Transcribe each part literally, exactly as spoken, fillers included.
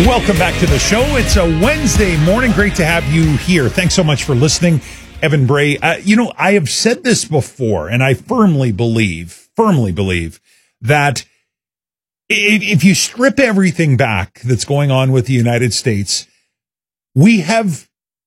Welcome back to the show. It's a Wednesday morning. Great to have you here. Thanks so much for listening, Evan Bray. Uh, you know, I have said this before, and I firmly believe, firmly believe that if, if you strip everything back that's going on with the United States, we have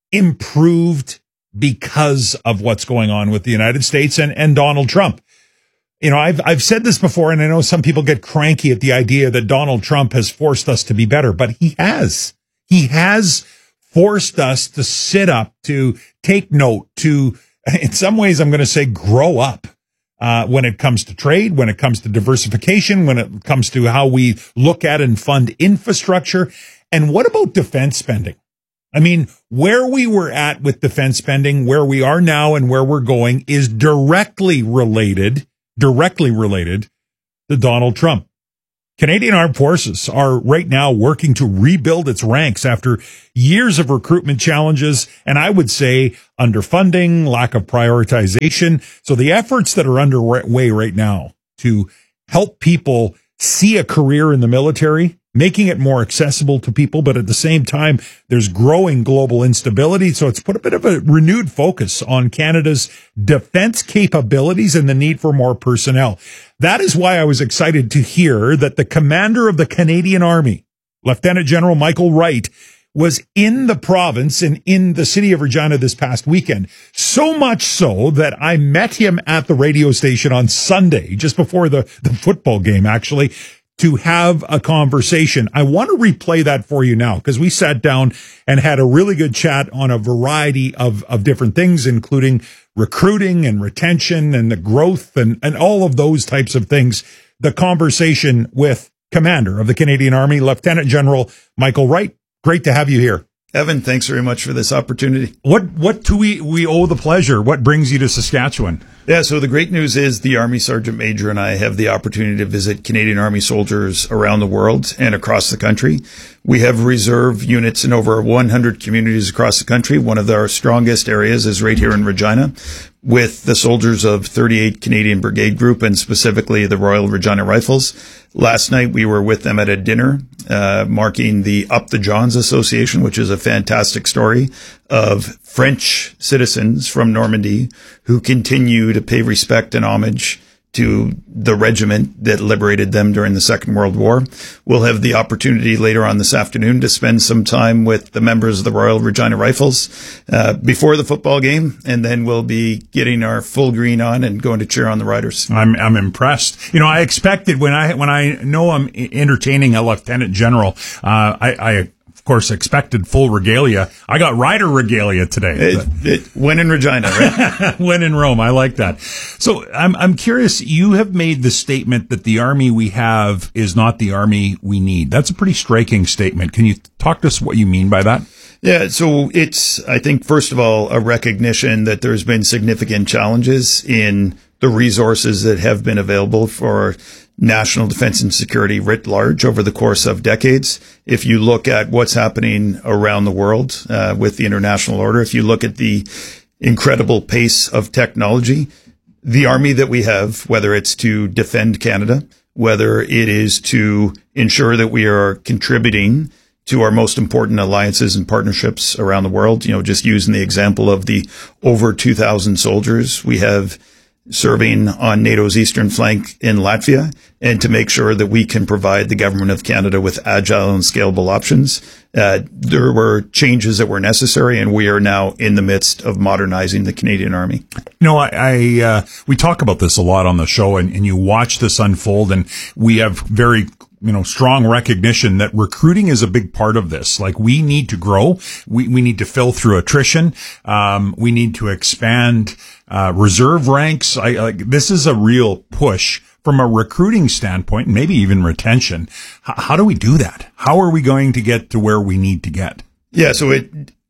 improved because of what's going on with the United States and, and Donald Trump. You know, I've I've said this before, and I know some people get cranky at the idea that Donald Trump has forced us to be better, but he has. He has forced us to sit up, to take note, to, in some ways, I'm going to say, grow up uh, when it comes to trade, when it comes to diversification, when it comes to how we look at and fund infrastructure. And what about defense spending? I mean, where we were at with defense spending, where we are now and where we're going is directly related directly related to Donald Trump. Canadian Armed Forces are right now working to rebuild its ranks after years of recruitment challenges, and I would say underfunding, lack of prioritization. So the efforts that are underway right now to help people see a career in the military, making it more accessible to people, but at the same time, there's growing global instability. So it's put a bit of a renewed focus on Canada's defense capabilities and the need for more personnel. That is why I was excited to hear that the commander of the Canadian Army, Lieutenant General Michael Wright, was in the province and in the city of Regina this past weekend. So much so that I met him at the radio station on Sunday, just before the, the football game, actually, to have a conversation. I want to replay that for you now because we sat down and had a really good chat on a variety of, of different things, including recruiting and retention and the growth and, and all of those types of things. The conversation with Commander of the Canadian Army, Lieutenant General Michael Wright. Great to have you here. Evan, thanks very much for this opportunity. What what do we, we owe the pleasure? What brings you to Saskatchewan? Yeah, so the great news is the Army Sergeant Major and I have the opportunity to visit Canadian Army soldiers around the world and across the country. We have reserve units in over one hundred communities across the country. One of our strongest areas is right here in Regina with the soldiers of thirty-eight Canadian Brigade Group and specifically the Royal Regina Rifles. Last night we were with them at a dinner uh, marking the Up the Johns Association, which is a fantastic story of French citizens from Normandy who continue to pay respect and homage to the regiment that liberated them during the Second World War. We'll have the opportunity later on this afternoon to spend some time with the members of the Royal Regina Rifles uh, before the football game, and then we'll be getting our full green on and going to cheer on the Riders. I'm I'm impressed. You know, I expected when I when I know I'm entertaining a lieutenant general, uh, I. I of course, expected full regalia. I got rider regalia today. It, it, when in Regina, right? When in Rome. I like that. So I'm, I'm curious, you have made the statement that the army we have is not the army we need. That's a pretty striking statement. Can you talk to us what you mean by that? Yeah, so it's, I think, first of all, a recognition that there's been significant challenges in the resources that have been available for national defense and security writ large over the course of decades. If you look at what's happening around the world uh, with the international order, if you look at the incredible pace of technology, the army that we have, whether it's to defend Canada, whether it is to ensure that we are contributing to our most important alliances and partnerships around the world, you know, just using the example of the over two thousand soldiers we have serving on NATO's eastern flank in Latvia, and to make sure that we can provide the government of Canada with agile and scalable options. Uh, there were changes that were necessary, and we are now in the midst of modernizing the Canadian Army. You know, I, I uh, we talk about this a lot on the show, and, and you watch this unfold, and we have very you know, strong recognition that recruiting is a big part of this. Like, we need to grow. We, we need to fill through attrition. Um, we need to expand, uh, reserve ranks. I, like, this is a real push from a recruiting standpoint, and maybe even retention. H- how do we do that? How are we going to get to where we need to get? Yeah. So it,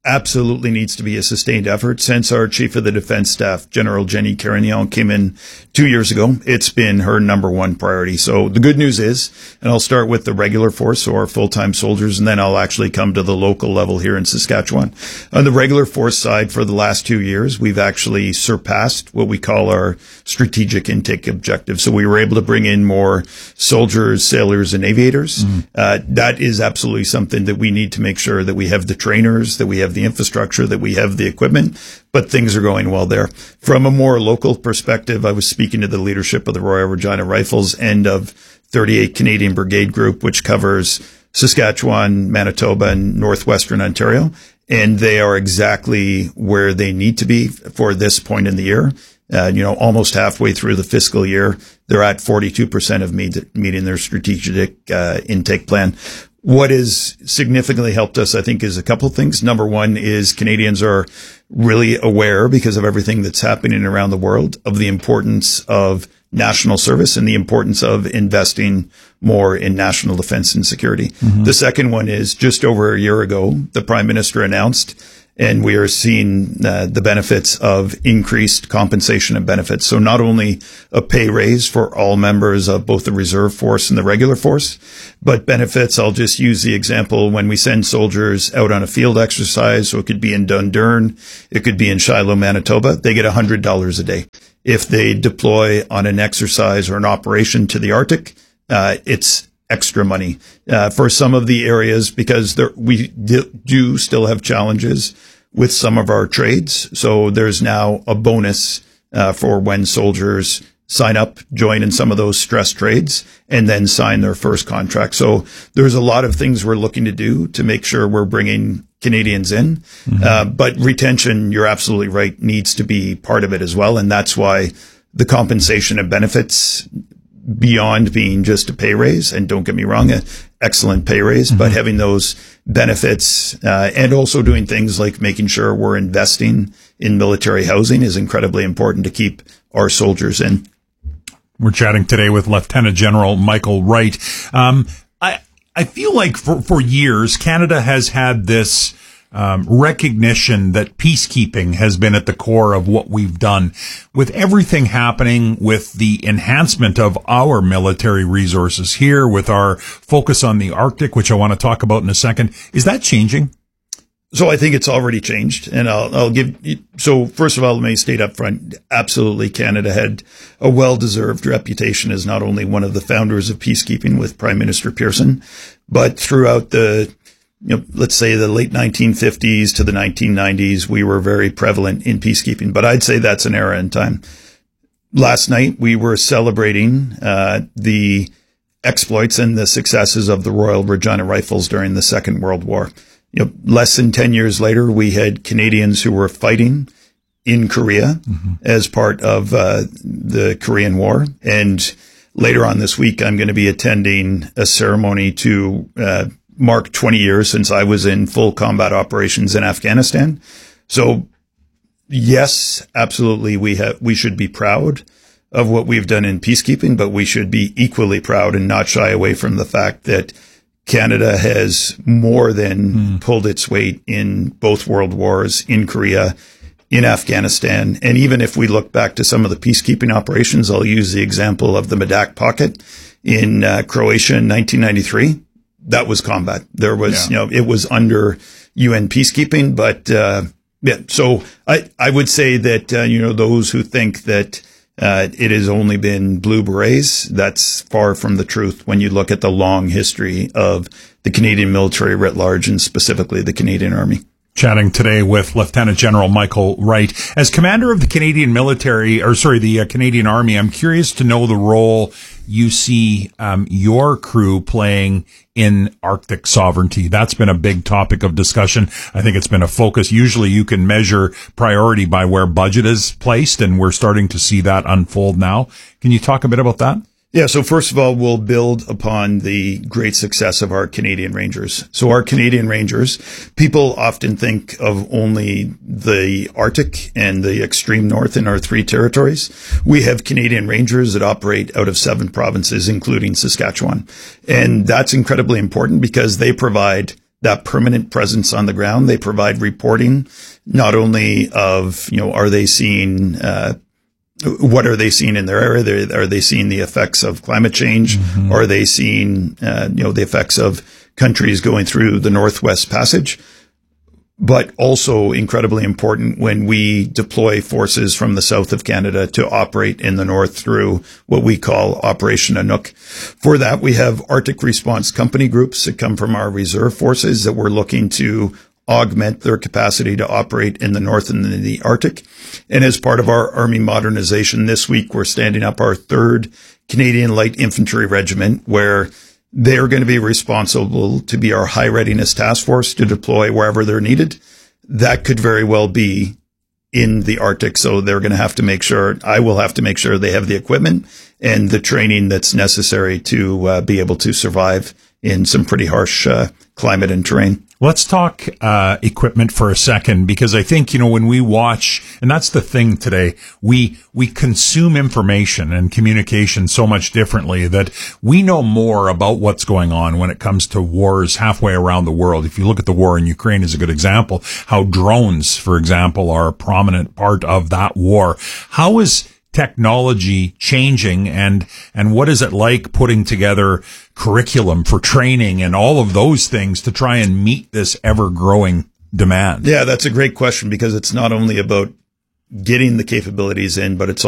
absolutely needs to be a sustained effort. Since our Chief of the Defense Staff, General Jenny Carignan, came in two years ago, it's been her number one priority. So the good news is, and I'll start with the regular force, so our full-time soldiers, and then I'll actually come to the local level here in Saskatchewan. On the regular force side, for the last two years, we've actually surpassed what we call our strategic intake objective. So we were able to bring in more soldiers, sailors, and aviators. Mm-hmm. Uh, that is absolutely something that we need to make sure that we have the trainers, that we have the infrastructure, that we have the equipment, but things are going well there. From a more local perspective, I was speaking to the leadership of the Royal Regina Rifles and of thirty-eight Canadian Brigade Group, which covers Saskatchewan, Manitoba, and Northwestern Ontario. And they are exactly where they need to be for this point in the year. Uh, you know, almost halfway through the fiscal year, they're at forty-two percent of meet, meeting their strategic uh, intake plan. What has significantly helped us, I think, is a couple of things. Number one is Canadians are really aware, because of everything that's happening around the world, of the importance of national service and the importance of investing more in national defense and security. Mm-hmm. The second one is, just over a year ago, the Prime Minister announced, and we are seeing uh, the benefits of increased compensation and benefits. So not only a pay raise for all members of both the reserve force and the regular force, but benefits. I'll just use the example when we send soldiers out on a field exercise. So it could be in Dundurn, it could be in Shiloh, Manitoba. They get one hundred dollars a day. If they deploy on an exercise or an operation to the Arctic, uh, it's extra money uh, for some of the areas, because there, we do, do still have challenges with some of our trades. So there's now a bonus uh, for when soldiers sign up, join in some of those stress trades, and then sign their first contract. So there's a lot of things we're looking to do to make sure we're bringing Canadians in. Mm-hmm. Uh, but retention, you're absolutely right, needs to be part of it as well. And that's why the compensation and benefits, beyond being just a pay raise, and don't get me wrong, an excellent pay raise, mm-hmm. but having those benefits uh, and also doing things like making sure we're investing in military housing is incredibly important to keep our soldiers in. We're chatting today with Lieutenant General Michael Wright. Um, I I feel like for, for years, Canada has had this Um, recognition that peacekeeping has been at the core of what we've done. With everything happening with the enhancement of our military resources here, with our focus on the Arctic, which I want to talk about in a second, is that changing? So I think it's already changed, and I'll, I'll give, so first of all, let me state up front, absolutely, Canada had a well-deserved reputation as not only one of the founders of peacekeeping with Prime Minister Pearson, but throughout the You know, let's say the late nineteen fifties to the nineteen nineties, we were very prevalent in peacekeeping, but I'd say that's an era in time. Last night, we were celebrating uh, the exploits and the successes of the Royal Regina Rifles during the Second World War. You know, less than ten years later, we had Canadians who were fighting in Korea mm-hmm. as part of uh, the Korean War. And later on this week, I'm going to be attending a ceremony to uh mark twenty years since I was in full combat operations in Afghanistan. So yes, absolutely, we have, we should be proud of what we've done in peacekeeping, but we should be equally proud and not shy away from the fact that Canada has more than mm. pulled its weight in both world wars, in Korea, in Afghanistan. And even if we look back to some of the peacekeeping operations, I'll use the example of the Medak Pocket in uh, Croatia in nineteen ninety-three. That was combat. There was, yeah. you know, it was under U N peacekeeping, but, uh, yeah. So I, I would say that, uh, you know, those who think that, uh, it has only been blue berets, that's far from the truth when you look at the long history of the Canadian military writ large, and specifically the Canadian Army. Chatting today with Lieutenant General Michael Wright. As commander of the Canadian military, or sorry, the uh, Canadian Army, I'm curious to know the role you see um, your crew playing in Arctic sovereignty. That's been a big topic of discussion. I think it's been a focus. Usually you can measure priority by where budget is placed, and we're starting to see that unfold now. Can you talk a bit about that? Yeah, so first of all, we'll build upon the great success of our Canadian Rangers. So our Canadian Rangers, people often think of only the Arctic and the extreme north in our three territories. We have Canadian Rangers that operate out of seven provinces, including Saskatchewan. And that's incredibly important because they provide that permanent presence on the ground. They provide reporting not only of, you know, are they seeing, uh, what are they seeing in their area? Are they seeing the effects of climate change? Mm-hmm. Or are they seeing, uh, you know, the effects of countries going through the Northwest Passage? But also incredibly important when we deploy forces from the south of Canada to operate in the north through what we call Operation Anouk. For that, we have Arctic Response Company groups that come from our reserve forces that we're looking to augment their capacity to operate in the north and in the Arctic. And as part of our Army modernization this week, we're standing up our third Canadian Light Infantry Regiment, where they're going to be responsible to be our high readiness task force to deploy wherever they're needed. That could very well be in the Arctic. So they're going to have to make sure, I will have to make sure they have the equipment and the training that's necessary to uh, be able to survive in some pretty harsh uh, climate and terrain. Let's talk uh equipment for a second, because I think, you know, when we watch, and that's the thing today, we we consume information and communication so much differently that we know more about what's going on when it comes to wars halfway around the world. If you look at the war in Ukraine as a good example, how drones, for example, are a prominent part of that war. How is technology changing, and and what is it like putting together curriculum for training and all of those things to try and meet this ever-growing demand? Yeah, that's a great question, because it's not only about getting the capabilities in, but it's